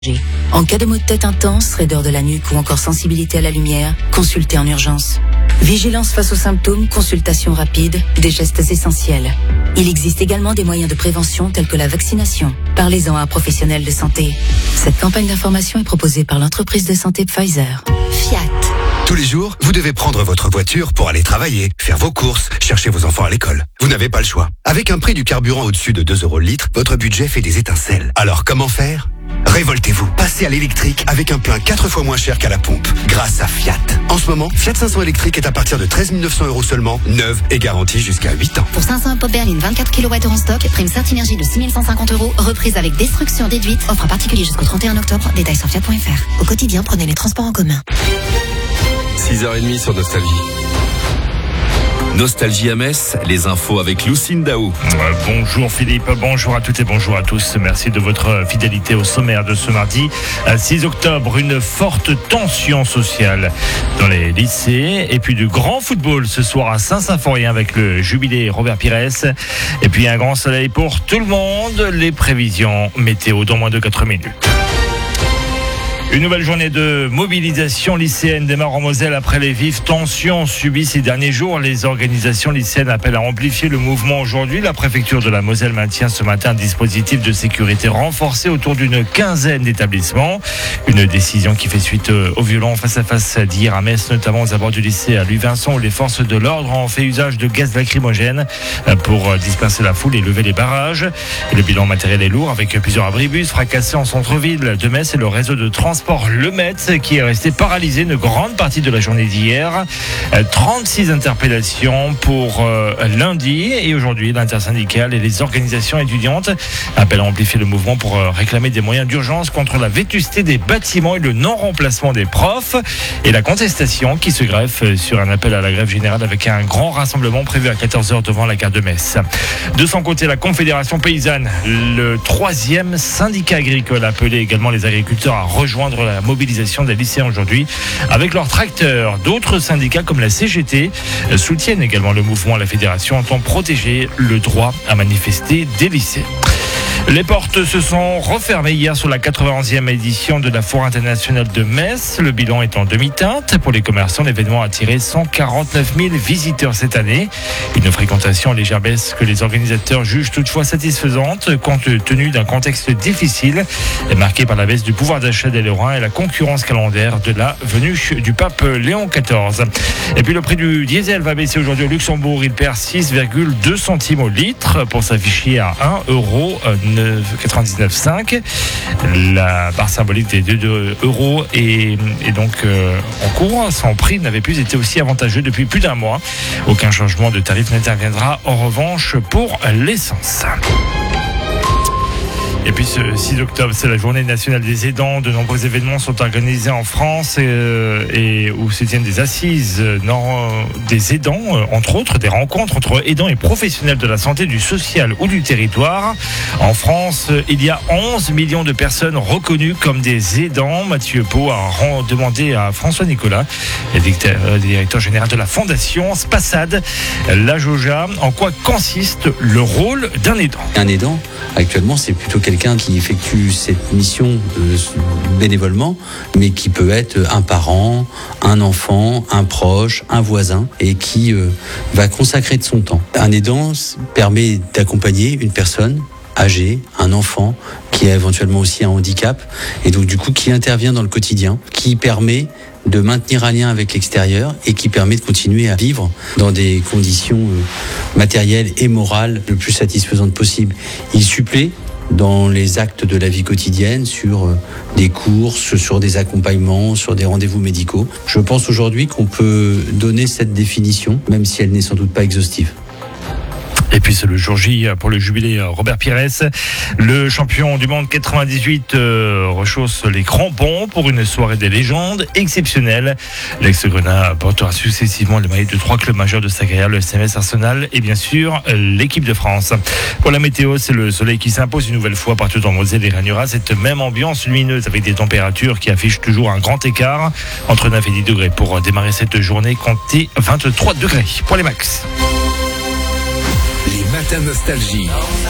En cas de maux de tête intense, raideur de la nuque ou encore sensibilité à la lumière, consultez en urgence. Vigilance face aux symptômes, consultation rapide, des gestes essentiels. Il existe également des moyens de prévention tels que la vaccination. Parlez-en à un professionnel de santé. Cette campagne d'information est proposée par l'entreprise de santé Pfizer. Fiat. Tous les jours, vous devez prendre votre voiture pour aller travailler, faire vos courses, chercher vos enfants à l'école. Vous n'avez pas le choix. Avec un prix du carburant au-dessus de 2 € le litre, votre budget fait des étincelles. Alors comment faire ? Révoltez-vous. Passez à l'électrique avec un plein 4 fois moins cher qu'à la pompe, grâce à Fiat. En ce moment, Fiat 500 électrique est à partir de 13 900 € seulement, neuve et garantie jusqu'à 8 ans. Pour 500 pop berline 24 kW en stock, prime Certinergie de 6 150 €, reprise avec destruction déduite, offre à particulier jusqu'au 31 octobre, détails sur fiat.fr. Au quotidien, prenez les transports en commun. 6h30 sur Nostalgie. Nostalgie à Metz, les infos avec Lucine Daou. Bonjour Philippe, bonjour à toutes et bonjour à tous. Merci de votre fidélité au sommaire de ce mardi 6 octobre. Une forte tension sociale dans les lycées et puis du grand football ce soir à Saint-Symphorien avec le jubilé Robert Pires. Et puis un grand soleil pour tout le monde. Les prévisions météo dans moins de 4 minutes. Une nouvelle journée de mobilisation lycéenne démarre en Moselle après les vives tensions subies ces derniers jours. Les organisations lycéennes appellent à amplifier le mouvement aujourd'hui. La préfecture de la Moselle maintient ce matin un dispositif de sécurité renforcé autour d'une quinzaine d'établissements. Une décision qui fait suite aux violents face-à-face d'hier à Metz, notamment aux abords du lycée à Louis-Vincent où les forces de l'ordre ont fait usage de gaz lacrymogène pour disperser la foule et lever les barrages. Et le bilan matériel est lourd avec plusieurs abribus fracassés en centre-ville de Metz et le réseau de transport Le Metz qui est resté paralysé une grande partie de la journée d'hier. 36 interpellations pour lundi et aujourd'hui l'intersyndicale et les organisations étudiantes appellent à amplifier le mouvement pour réclamer des moyens d'urgence contre la vétusté des bâtiments et le non-remplacement des profs et la contestation qui se greffe sur un appel à la grève générale avec un grand rassemblement prévu à 14h devant la gare de Metz. De son côté, la Confédération paysanne, le 3e syndicat agricole, appelé également les agriculteurs à rejoindre la mobilisation des lycéens aujourd'hui avec leurs tracteurs. D'autres syndicats comme la CGT soutiennent également le mouvement. La fédération entend protéger le droit à manifester des lycées. Les portes se sont refermées hier sur la 91e édition de la Foire internationale de Metz. Le bilan est en demi-teinte. Pour les commerçants, l'événement a attiré 149 000 visiteurs cette année. Une fréquentation en légère baisse que les organisateurs jugent toutefois satisfaisante compte tenu d'un contexte difficile marqué par la baisse du pouvoir d'achat des Lorrains et la concurrence calendaire de la venue du pape Léon XIV. Et puis le prix du diesel va baisser aujourd'hui au Luxembourg. Il perd 6,2 centimes au litre pour s'afficher à 1,99,5 €. La barre symbolique des 2 € est donc en cours. Son prix n'avait plus été aussi avantageux depuis plus d'un mois. Aucun changement de tarif n'interviendra en revanche pour l'essence. Et puis ce 6 octobre, c'est la journée nationale des aidants. De nombreux événements sont organisés en France et où se tiennent des assises des aidants, entre autres des rencontres entre aidants et professionnels de la santé, du social ou du territoire. En France, il y a 11 millions de personnes reconnues comme des aidants. Mathieu Pau a demandé à François Nicolas, directeur général de la Fondation Spassade, la Jauja, en quoi consiste le rôle d'un aidant. Un aidant, actuellement, c'est plutôt quelqu'un qui effectue cette mission bénévolement, mais qui peut être un parent, un enfant, un proche, un voisin, et qui va consacrer de son temps. Un aidant permet d'accompagner une personne âgée, un enfant qui a éventuellement aussi un handicap, et donc du coup qui intervient dans le quotidien, qui permet de maintenir un lien avec l'extérieur et qui permet de continuer à vivre dans des conditions matérielles et morales le plus satisfaisantes possible. Il supplée dans les actes de la vie quotidienne sur des courses, sur des accompagnements, sur des rendez-vous médicaux. Je pense aujourd'hui qu'on peut donner cette définition, même si elle n'est sans doute pas exhaustive. Et puis c'est le jour J pour le jubilé Robert Pires. Le champion du monde 98 rechausse les crampons pour une soirée des légendes exceptionnelle. L'ex-Grenat portera successivement le maillot de 3 clubs majeurs de sa carrière, le SMS Arsenal et bien sûr l'équipe de France. Pour la météo, c'est le soleil qui s'impose une nouvelle fois partout en Moselle et régnera cette même ambiance lumineuse avec des températures qui affichent toujours un grand écart entre 9 et 10 degrés. Pour démarrer cette journée, comptez 23 degrés pour les max. Les matins Nostalgie.